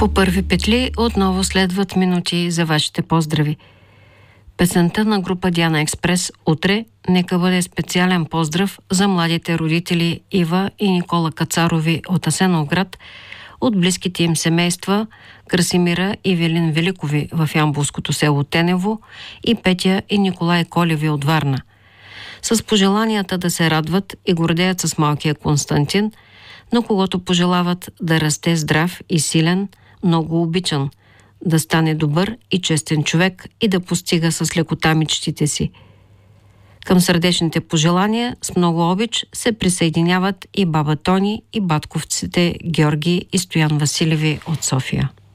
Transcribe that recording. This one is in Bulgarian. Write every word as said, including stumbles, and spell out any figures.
По първи петли отново следват минути за вашите поздрави. Песента на група Диана Експрес «Утре» нека бъде специален поздрав за младите родители Ива и Никола Кацарови от Асеновград, от близките им семейства Красимира и Велин Великови в ямболското село Тенево и Петя и Николай Колеви от Варна. С пожеланията да се радват и гордеят с малкия Константин, на когото пожелават да расте здрав и силен, много обичан, да стане добър и честен човек и да постига с лекота мечтите си. Към сърдечните пожелания с много обич се присъединяват и баба Тони и батковците Георги и Стоян Василеви от София.